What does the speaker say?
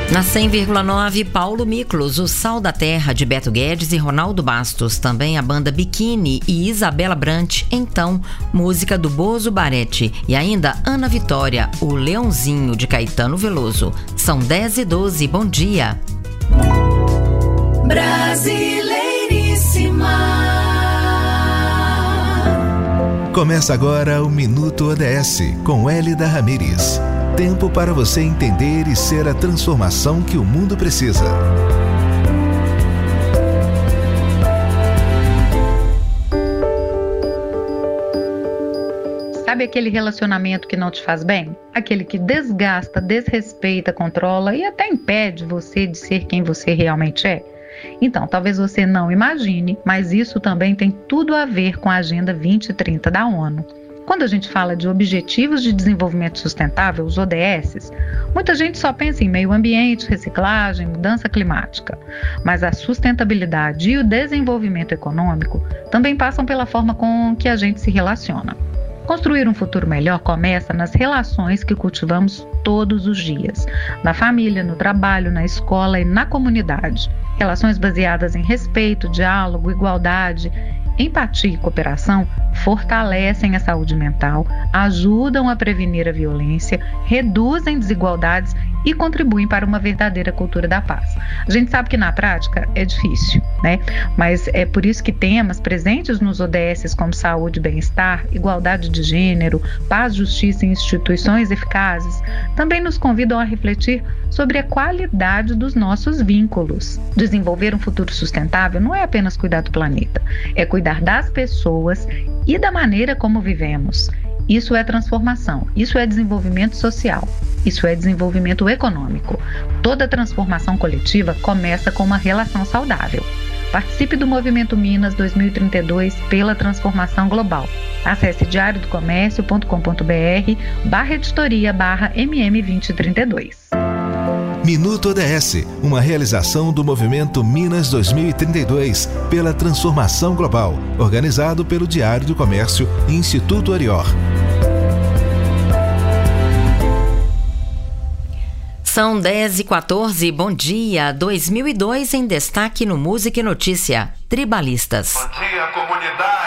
Na 100,9, Paulo Miklos, O Sal da Terra, de Beto Guedes e Ronaldo Bastos. Também a banda Biquíni e Isabela Brant. Então, música do Bozo Barete. E ainda Ana Vitória, O Leãozinho, de Caetano Veloso. São 10h12, bom dia. Brasileiríssima. Começa agora o Minuto ODS, com Hélida Ramírez. Tempo para você entender e ser a transformação que o mundo precisa. Sabe aquele relacionamento que não te faz bem? Aquele que desgasta, desrespeita, controla e até impede você de ser quem você realmente é? Então, talvez você não imagine, mas isso também tem tudo a ver com a Agenda 2030 da ONU. Quando a gente fala de Objetivos de Desenvolvimento Sustentável, os ODS, muita gente só pensa em meio ambiente, reciclagem, mudança climática. Mas a sustentabilidade e o desenvolvimento econômico também passam pela forma com que a gente se relaciona. Construir um futuro melhor começa nas relações que cultivamos todos os dias, na família, no trabalho, na escola e na comunidade. Relações baseadas em respeito, diálogo, igualdade, empatia e cooperação fortalecem a saúde mental, ajudam a prevenir a violência, reduzem desigualdades e contribuem para uma verdadeira cultura da paz. A gente sabe que na prática é difícil, né? Mas é por isso que temas presentes nos ODS como saúde e bem-estar, igualdade de gênero, paz, justiça e instituições eficazes também nos convidam a refletir sobre a qualidade dos nossos vínculos. Desenvolver um futuro sustentável não é apenas cuidar do planeta, é cuidar das pessoas e da maneira como vivemos. Isso é transformação, isso é desenvolvimento social, isso é desenvolvimento econômico. Toda transformação coletiva começa com uma relação saudável. Participe do Movimento Minas 2032 pela transformação global. Acesse diariodocomércio.com.br/editoria/MM2032. Minuto ODS, uma realização do Movimento Minas 2032 pela transformação global, organizado pelo Diário do Comércio e Instituto Arior. São 10h14, bom dia. 2002 em destaque no Música e Notícia. Tribalistas. Bom dia, comunidade.